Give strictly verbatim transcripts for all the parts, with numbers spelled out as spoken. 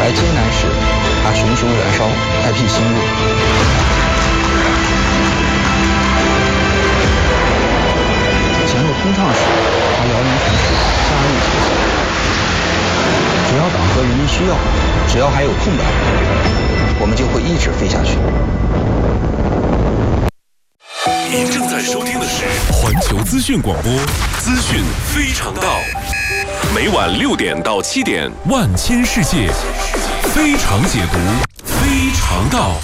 白艰难时，他熊熊燃烧，开辟新路。前路通畅时，他摇铃传书，加入前线。只要党和人民需要，只要还有空白，我们就会一直飞下去。 您正在收听的是环球资讯广播，资讯非常道。每晚六点到七点，万千世界非常解读，非常道。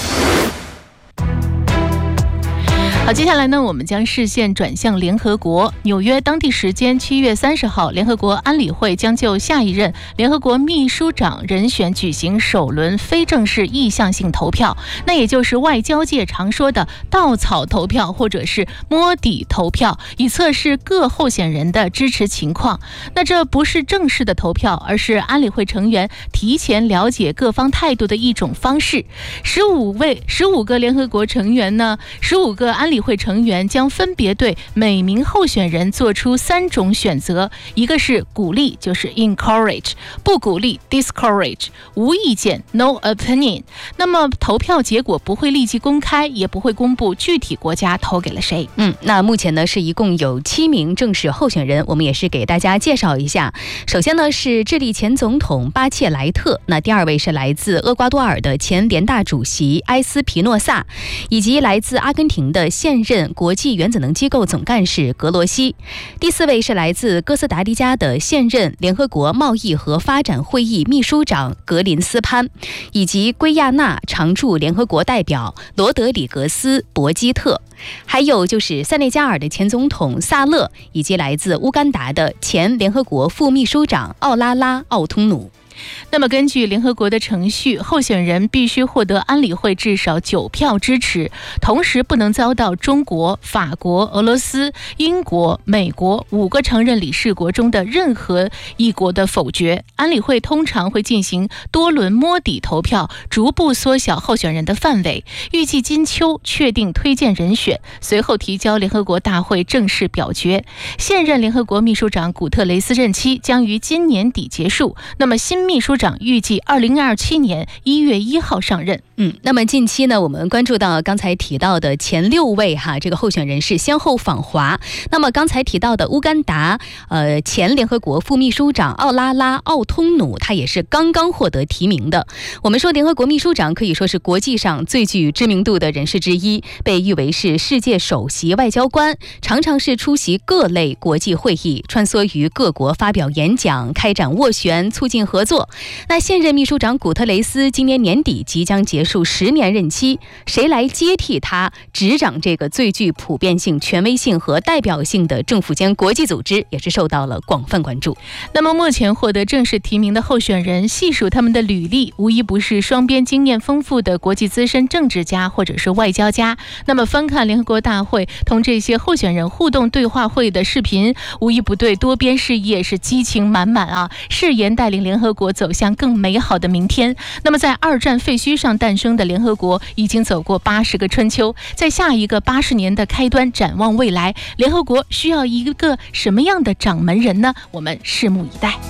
好，接下来呢，我们将视线转向联合国。纽约当地时间七月三十号，联合国安理会将就下一任联合国秘书长人选举行首轮非正式意向性投票，那也就是外交界常说的稻草投票或者是摸底投票，以测试各候选人的支持情况。那这不是正式的投票，而是安理会成员提前了解各方态度的一种方式。十五位十五个联合国成员呢，十五个安理会成员将分别对每名候选人做出三种选择，一个是鼓励，就是 encourage， 不鼓励 discourage， 无意见 no opinion。 那么投票结果不会立即公开，也不会公布具体国家投给了谁。 嗯，那目前呢是一共有七名正式候选人，我们也是给大家介绍一下。首先呢是智利前总统巴切莱特，那第二位是来自厄瓜多尔的前联大主席埃斯皮诺萨，以及来自阿根廷的现任国际原子能机构总干事格罗西。第四位是来自哥斯达黎加的现任联合国贸易和发展会议秘书长格林斯潘，以及圭亚那常驻联合国代表罗德里格斯博基特。还有就是塞内加尔的前总统萨勒，以及来自乌干达的前联合国副秘书长奥拉拉奥通努。 那么根据联合国的程序，候选人必须获得安理会至少九票支持，同时不能遭到中国、法国、俄罗斯、英国、美国五个常任理事国中的任何一国的否决。安理会通常会进行多轮摸底投票，逐步缩小候选人的范围，预计今秋确定推荐人选，随后提交联合国大会正式表决。现任联合国秘书长古特雷斯任期将于今年底结束，那么新秘书长预计二零二七年一月一号上任。 嗯，那么近期呢，我们关注到刚才提到的前六位哈，这个候选人是先后访华。那么刚才提到的乌干达呃前联合国副秘书长奥拉拉奥通努，他也是刚刚获得提名的。我们说联合国秘书长可以说是国际上最具知名度的人士之一，被誉为是世界首席外交官，常常是出席各类国际会议，穿梭于各国发表演讲，开展斡旋，促进合作。那现任秘书长古特雷斯今年年底即将结束十年任期，谁来接替他执掌这个最具普遍性、权威性和代表性的政府间国际组织，也是受到了广泛关注。 那么目前获得正式提名的候选人，细数他们的履历，无一不是双边经验丰富的国际资深政治家或者是外交家。那么翻看联合国大会同这些候选人互动对话会的视频，无一不对多边事业是激情满满啊，誓言带领联合国走向更美好的明天。那么在二战废墟上诞生的联合国已经走过八十个春秋，在下一个八十年的开端展望未来，联合国需要一个什么样的掌门人呢？我们拭目以待。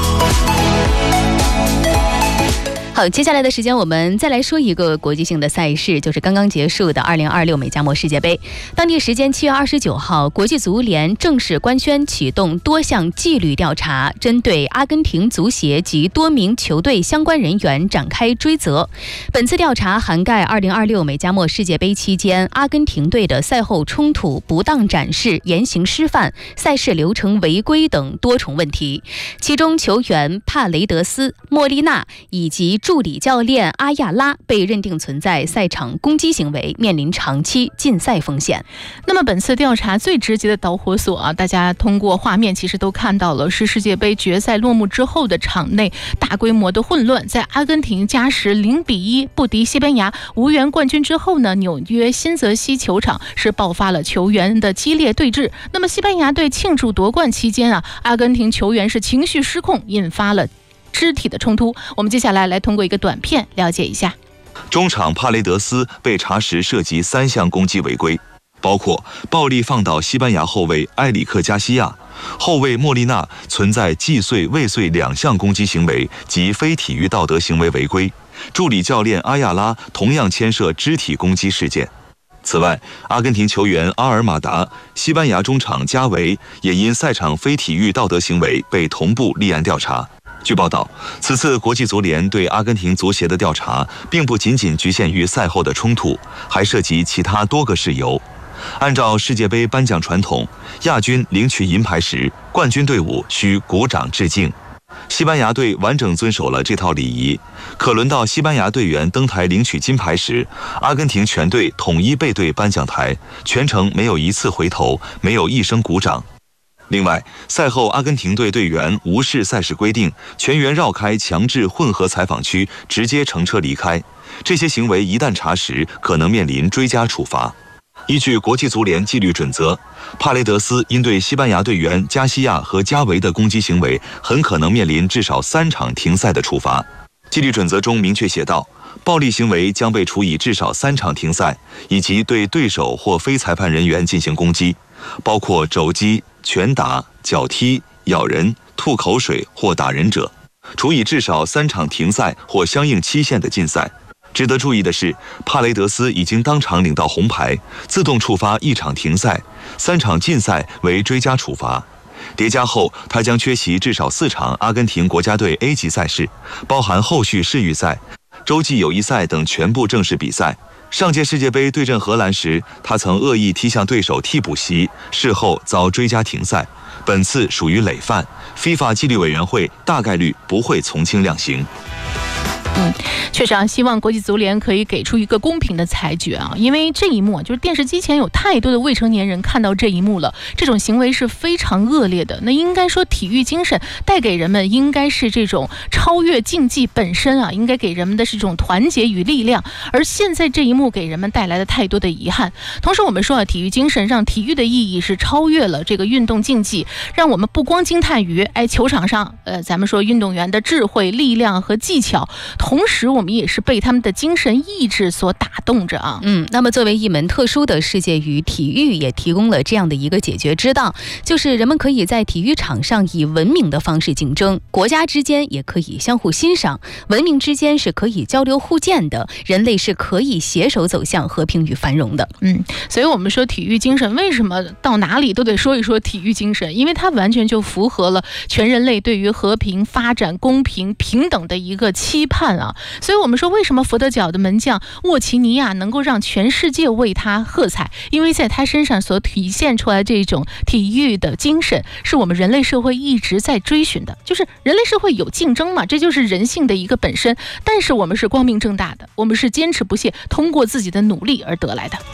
好，接下来的时间我们再来说一个国际性的赛事，就是刚刚结束的二零二六美加墨世界杯。当地时间七月二十九号，国际足联正式官宣启动多项纪律调查，针对阿根廷足协及多名球队相关人员展开追责。本次调查涵盖二零二六美加墨世界杯期间阿根廷队的赛后冲突、不当展示、言行失范、赛事流程违规等多重问题。其中球员帕雷德斯、莫利纳以及助理教练阿亚拉被认定存在赛场攻击行为，面临长期禁赛风险。 那么本次调查最直接的导火索啊，大家通过画面其实都看到了，是世界杯决赛落幕之后的场内大规模的混乱。在阿根廷加时零比一不敌西班牙无缘冠军之后呢，纽约新泽西球场是爆发了球员的激烈对峙。那么西班牙队庆祝夺冠期间啊，阿根廷球员是情绪失控，引发了肢体的冲突。我们接下来来通过一个短片了解一下。 中场帕雷德斯被查实涉及三项攻击违规，包括暴力放倒西班牙后卫埃里克加西亚、 后卫莫利纳存在既遂未遂两项攻击行为及非体育道德行为违规，助理教练阿亚拉同样牵涉肢体攻击事件。此外，阿根廷球员阿尔马达、西班牙中场加维也因赛场非体育道德行为被同步立案调查。据报道，此次国际足联对阿根廷足协的调查并不仅仅局限于赛后的冲突，还涉及其他多个事由。按照世界杯颁奖传统，亚军领取银牌时，冠军队伍需鼓掌致敬。西班牙队完整遵守了这套礼仪，可轮到西班牙队员登台领取金牌时，阿根廷全队统一背对颁奖台，全程没有一次回头，没有一声鼓掌。另外，赛后阿根廷队队员无视赛事规定，全员绕开强制混合采访区，直接乘车离开。这些行为一旦查实，可能面临追加处罚。依据国际足联纪律准则，帕雷德斯因对西班牙队员加西亚和加维的攻击行为，很可能面临至少三场停赛的处罚。纪律准则中明确写道，暴力行为将被处以至少三场停赛，以及对对手或非裁判人员进行攻击，包括肘击、拳打、脚踢、咬人、吐口水或打人者，处以至少三场停赛或相应期限的禁赛。值得注意的是，帕雷德斯已经当场领到红牌，自动触发一场停赛，三场禁赛为追加处罚。叠加后，他将缺席至少四场阿根廷国家队 A 级赛事，包含后续世预赛、洲际友谊赛等全部正式比赛。上届世界杯对阵荷兰时，他曾恶意踢向对手替补席，事后遭追加停赛。本次属于累犯 ，FIFA 纪律委员会大概率不会从轻量刑。 嗯，确实啊，希望国际足联可以给出一个公平的裁决啊，因为这一幕就是电视机前有太多的未成年人看到这一幕了，这种行为是非常恶劣的。那应该说，体育精神带给人们应该是这种超越竞技本身啊，应该给人们的是这种团结与力量。而现在这一幕给人们带来了太多的遗憾。同时，我们说啊，体育精神让体育的意义是超越了这个运动竞技，让我们不光惊叹于哎球场上呃咱们说运动员的智慧、力量和技巧。同时我们也是被他们的精神意志所打动着啊。 嗯，那么作为一门特殊的世界与体育也提供了这样的一个解决之道，就是人们可以在体育场上以文明的方式竞争，国家之间也可以相互欣赏，文明之间是可以交流互鉴的，人类是可以携手走向和平与繁荣的。 嗯，所以我们说体育精神为什么到哪里都得说一说体育精神，因为它完全就符合了全人类对于和平、发展、公平、平等的一个期盼啊。所以我们说为什么佛得角的门将沃奇尼亚能够让全世界为他喝彩，因为在他身上所体现出来这种体育的精神是我们人类社会一直在追寻的，就是人类社会有竞争嘛，这就是人性的一个本身，但是我们是光明正大的，我们是坚持不懈，通过自己的努力而得来的。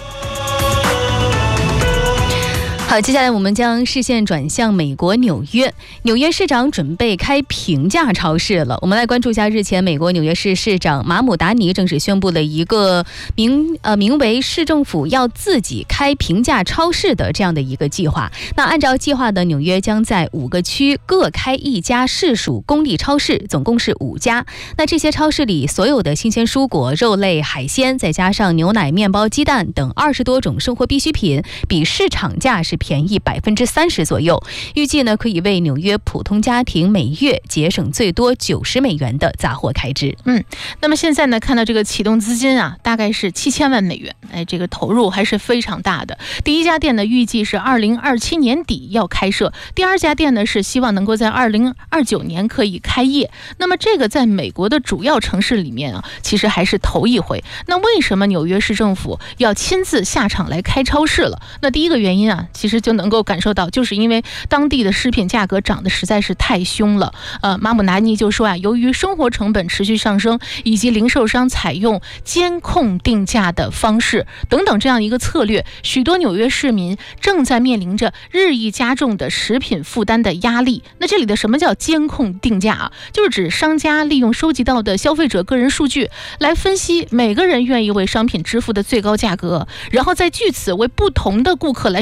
好，接下来我们将视线转向美国纽约。纽约市长准备开平价超市了。我们来关注一下，日前美国纽约市市长马姆达尼正式宣布了一个名呃名为市政府要自己开平价超市的这样的一个计划。那按照计划的，纽约将在五个区各开一家市属公立超市，总共是五家。那这些超市里所有的新鲜蔬果、肉类、海鲜，再加上牛奶、面包、鸡蛋等二十多种生活必需品，比市场价是便宜百分之三十左右，预计呢可以为纽约普通家庭每月节省最多九十美元的杂货开支。 嗯，那么现在呢，看到这个启动资金啊，大概是七千万美元，哎，这个投入还是非常大的。第一家店呢，预计是二零二七年底要开设，第二家店呢是希望能够在二零二九年可以开业。那么这个在美国的主要城市里面啊，其实还是头一回。那为什么纽约市政府要亲自下场来开超市了？那第一个原因啊，其实就能够感受到，就是因为当地的食品价格涨得实在是太凶了。呃，马姆达尼就说啊，由于生活成本持续上升，以及零售商采用监控定价的方式等等这样一个策略，许多纽约市民正在面临着日益加重的食品负担的压力。那这里的什么叫监控定价啊？就是指商家利用收集到的消费者个人数据来分析每个人愿意为商品支付的最高价格，然后再据此为不同的顾客来设定不同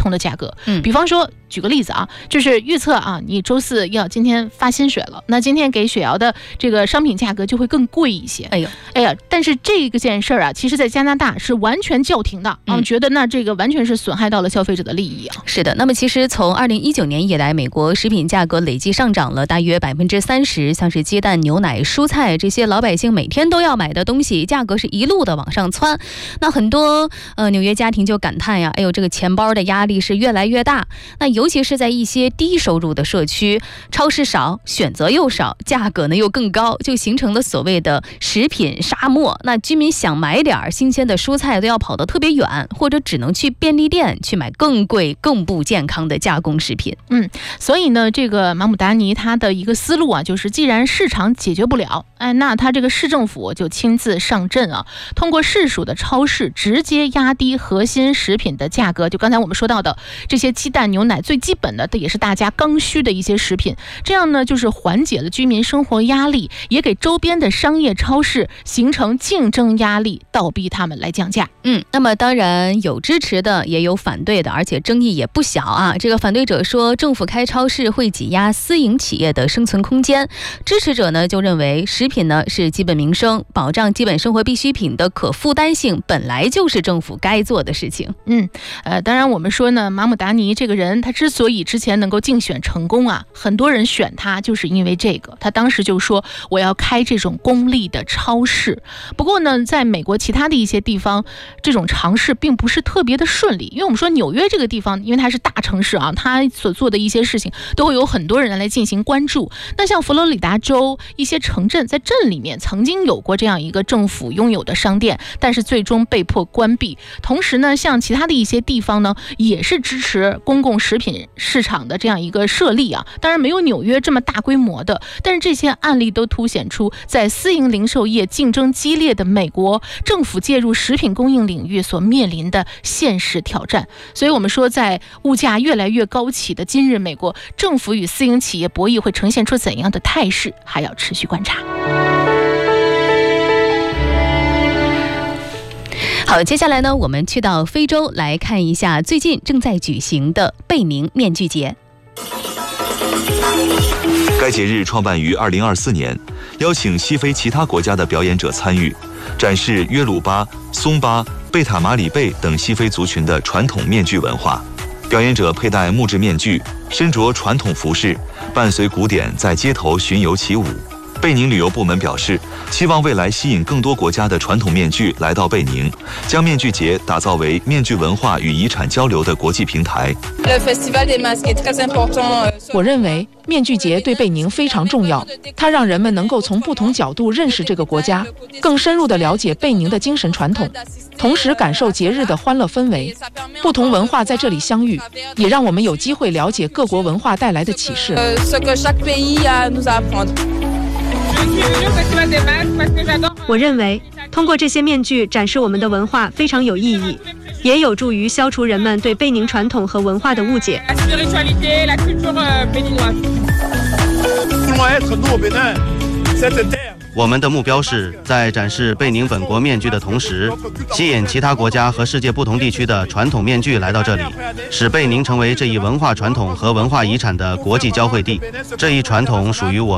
同的价格。 嗯， 比方说举个例子啊，就是预测啊，你周四要今天发薪水了，那今天给雪瑶的这个商品价格就会更贵一些。 哎呦， 哎呀，但是这个件事儿啊，其实在加拿大是完全叫停的啊， 嗯、 觉得那这个完全是损害到了消费者的利益啊。 是的，那么其实从二零一九年以来，美国食品价格累计上涨了大约百分之三十，像是鸡蛋、牛奶、蔬菜这些老百姓每天都要买的东西，价格是一路的往上窜。那很多呃纽约家庭就感叹呀，哎呦，这个钱包的压力是越来越大。那尤其是在一些低收入的社区，超市少，选择又少，价格呢又更高，就形成了所谓的食品沙漠。那居民想买点新鲜的蔬菜都要跑得特别远，或者只能去便利店去买更贵、更不健康的加工食品。 嗯，所以呢，这个马姆达尼他的一个思路啊，就是既然市场解决不了，哎，那他这个市政府就亲自上阵啊，通过市属的超市直接压低核心食品的价格。就刚才我们说到的这些鸡蛋、牛奶，最基本的也是大家刚需的一些食品，这样呢，就是缓解了居民生活压力，也给周边的商业超市形成竞争压力，倒逼他们来降价。 嗯，那么当然有支持的，也有反对的，而且争议也不小啊。这个反对者说，政府开超市会挤压私营企业的生存空间；支持者呢，就认为食品呢是基本民生，保障基本生活必需品的可负担性本来就是政府该做的事情。 嗯，呃，当然我们说呢，马姆达尼这个人，他之所以之前能够竞选成功啊，很多人选他就是因为这个。他当时就说我要开这种公立的超市。不过呢，在美国其他的一些地方，这种尝试并不是特别的顺利，因为我们说纽约这个地方，因为它是大城市啊，它所做的一些事情都会有很多人来进行关注。那像佛罗里达州一些城镇，在镇里面曾经有过这样一个政府拥有的商店，但是最终被迫关闭。同时呢，像其他的一些地方呢，也是支持公共食品市场的这样一个设立啊，当然没有纽约这么大规模的，但是这些案例都凸显出，在私营零售业竞争激烈的美国，政府介入食品供应领域所面临的现实挑战。所以我们说，在物价越来越高企的今日，美国政府与私营企业博弈会呈现出怎样的态势，还要持续观察。 好，接下来呢，我们去到非洲来看一下最近正在举行的贝宁面具节。 该节日创办于二零二四年，邀请西非其他国家的表演者参与，展示约鲁巴、松巴、贝塔马里贝等西非族群的传统面具文化。表演者佩戴木质面具，身着传统服饰，伴随鼓点在街头巡游起舞。贝宁旅游部门表示，期望未来吸引更多国家的传统面具来到贝宁，将面具节打造为面具文化与遗产交流的国际平台。 我认为面具节对贝宁非常重要，它让人们能够从不同角度认识这个国家，更深入地了解贝宁的精神传统，同时感受节日的欢乐氛围。不同文化在这里相遇，也让我们有机会了解各国文化带来的启示。 我认为通过这些面具展示我们的文化非常有意义，也有助于消除人们对贝宁传统和文化的误解。 我们的目标是在展示贝宁本国面具的同时，吸引其他国家和世界不同地区的传统面具来到这里，使贝宁成为这一文化传统和文化遗产的国际交汇地。这一传统属于我们